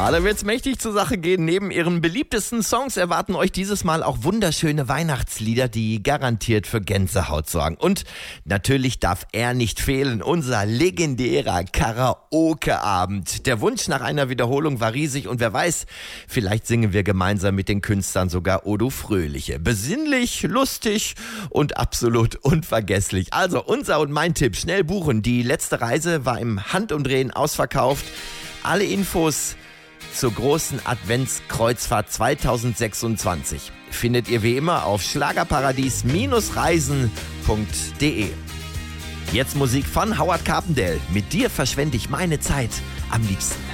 Ja, da wird's mächtig zur Sache gehen. Neben ihren beliebtesten Songs erwarten euch dieses Mal auch wunderschöne Weihnachtslieder, die garantiert für Gänsehaut sorgen. Und natürlich darf er nicht fehlen, unser legendärer Karaoke-Abend. Der Wunsch nach einer Wiederholung war riesig und wer weiß, vielleicht singen wir gemeinsam mit den Künstlern sogar O du Fröhliche. Besinnlich, lustig und absolut unvergesslich. Also unser und mein Tipp, schnell buchen. Die letzte Reise war im Handumdrehen ausverkauft. Alle Infos zur großen Adventskreuzfahrt 2026 findet ihr wie immer auf schlagerparadies-reisen.de. Jetzt Musik von Howard Carpendale. Mit dir verschwende ich meine Zeit am liebsten.